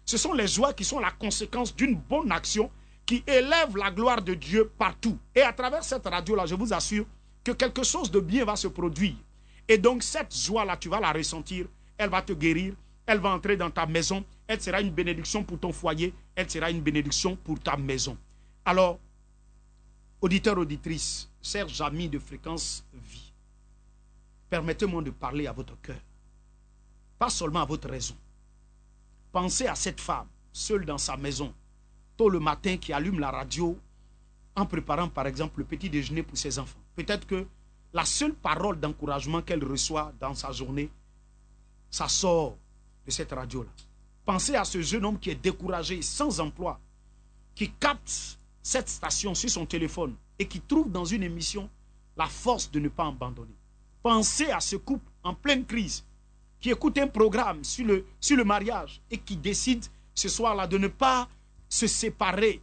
Ce sont les joies qui sont la conséquence d'une bonne action qui élève la gloire de Dieu partout. Et à travers cette radio-là, je vous assure que quelque chose de bien va se produire. Et donc cette joie-là, tu vas la ressentir, elle va te guérir, elle va entrer dans ta maison, elle sera une bénédiction pour ton foyer, elle sera une bénédiction pour ta maison. Alors, auditeurs, auditrices, chers amis de Fréquence Vie, permettez-moi de parler à votre cœur, pas seulement à votre raison. Pensez à cette femme, seule dans sa maison, tôt le matin, qui allume la radio en préparant par exemple le petit déjeuner pour ses enfants. Peut-être que la seule parole d'encouragement qu'elle reçoit dans sa journée, ça sort de cette radio-là. Pensez à ce jeune homme qui est découragé, sans emploi, qui capte cette station sur son téléphone et qui trouve dans une émission la force de ne pas abandonner. Pensez à ce couple en pleine crise qui écoute un programme sur le mariage et qui décide ce soir-là de ne pas se séparer,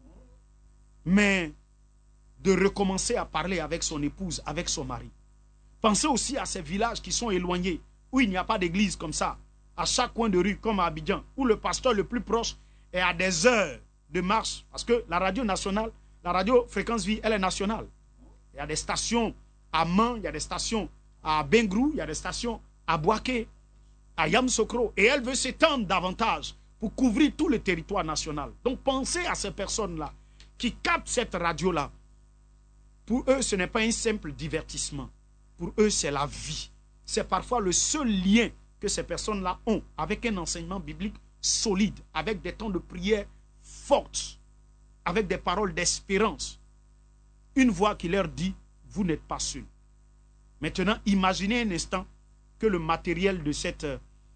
mais de recommencer à parler avec son épouse, avec son mari. Pensez aussi à ces villages qui sont éloignés, où il n'y a pas d'église comme ça, à chaque coin de rue, comme à Abidjan, où le pasteur le plus proche est à des heures de marche, parce que la radio nationale, la radio Fréquence Vie, elle est nationale. Il y a des stations à Man, il y a des stations à Bengrou, il y a des stations à Boaké, à Yamsokro, et elle veut s'étendre davantage pour couvrir tout le territoire national. Donc pensez à ces personnes-là qui captent cette radio-là. Pour eux, ce n'est pas un simple divertissement. Pour eux, c'est la vie. C'est parfois le seul lien que ces personnes-là ont avec un enseignement biblique solide, avec des temps de prière fortes, avec des paroles d'espérance. Une voix qui leur dit, vous n'êtes pas seuls. Maintenant, imaginez un instant que le matériel de cette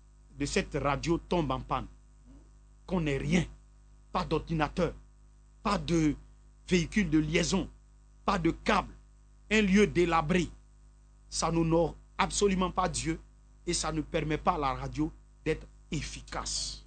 radio tombe en panne. Qu'on n'ait rien, pas d'ordinateur, pas de véhicule de liaison, pas de câble, un lieu délabré. Ça n'honore absolument pas Dieu et ça ne permet pas à la radio d'être efficace.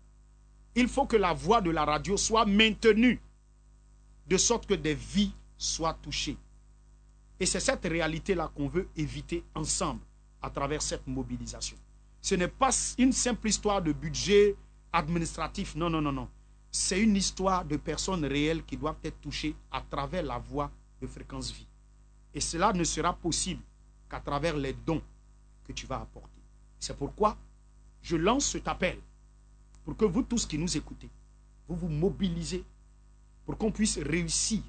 Il faut que la voix de la radio soit maintenue de sorte que des vies soient touchées. Et c'est cette réalité-là qu'on veut éviter ensemble à travers cette mobilisation. Ce n'est pas une simple histoire de budget administratif, non, non, non, non. C'est une histoire de personnes réelles qui doivent être touchées à travers la voix de Fréquence Vie. Et cela ne sera possible qu'à travers les dons que tu vas apporter. C'est pourquoi je lance cet appel pour que vous tous qui nous écoutez, vous vous mobilisez pour qu'on puisse réussir.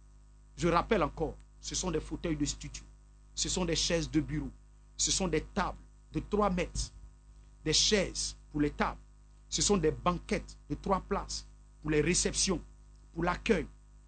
Je rappelle encore, ce sont des fauteuils de studio, ce sont des chaises de bureau, ce sont des tables de 3 mètres, des chaises pour les tables. Ce sont des banquettes de 3 places pour les réceptions, pour l'accueil.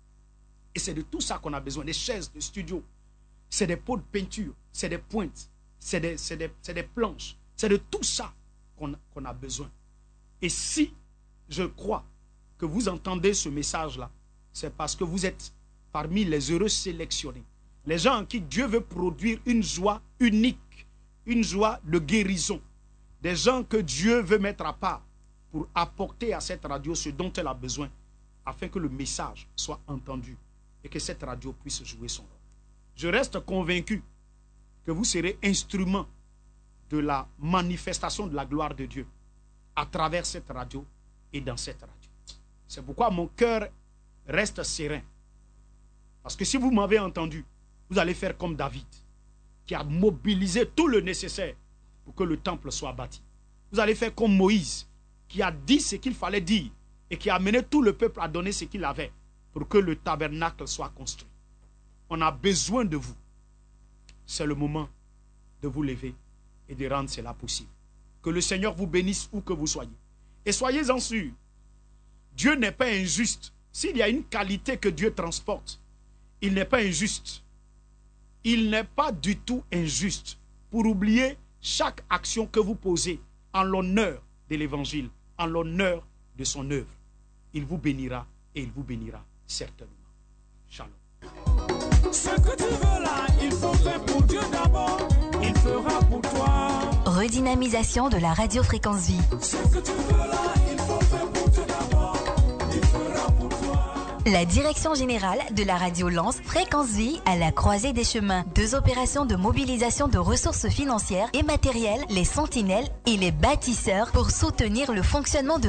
Et c'est de tout ça qu'on a besoin. Des chaises de studio, c'est des pots de peinture, c'est des pointes, c'est des planches. C'est de tout ça qu'on a besoin. Et si je crois que vous entendez ce message-là, c'est parce que vous êtes parmi les heureux sélectionnés. Les gens en qui Dieu veut produire une joie unique, une joie de guérison. Des gens que Dieu veut mettre à part pour apporter à cette radio ce dont elle a besoin, afin que le message soit entendu et que cette radio puisse jouer son rôle. Je reste convaincu que vous serez instrument de la manifestation de la gloire de Dieu à travers cette radio et dans cette radio. C'est pourquoi mon cœur reste serein. Parce que si vous m'avez entendu, vous allez faire comme David, qui a mobilisé tout le nécessaire pour que le temple soit bâti. Vous allez faire comme Moïse, qui a dit ce qu'il fallait dire et qui a amené tout le peuple à donner ce qu'il avait pour que le tabernacle soit construit. On a besoin de vous. C'est le moment de vous lever et de rendre cela possible. Que le Seigneur vous bénisse où que vous soyez. Et soyez-en sûrs, Dieu n'est pas injuste. S'il y a une qualité que Dieu transporte, il n'est pas injuste. Il n'est pas du tout injuste pour oublier chaque action que vous posez en l'honneur de l'évangile, en l'honneur de son œuvre. Il vous bénira et il vous bénira certainement. Shalom. Ce que tu veux là, il faut faire pour Dieu d'abord, il fera pour toi. Redynamisation de la radio Fréquence Vie. Ce que tu veux là, il faut faire pour Dieu d'abord, il fera pour toi. La direction générale de la radio lance Fréquence Vie à la croisée des chemins. 2 opérations de mobilisation de ressources financières et matérielles, les sentinelles et les bâtisseurs pour soutenir le fonctionnement de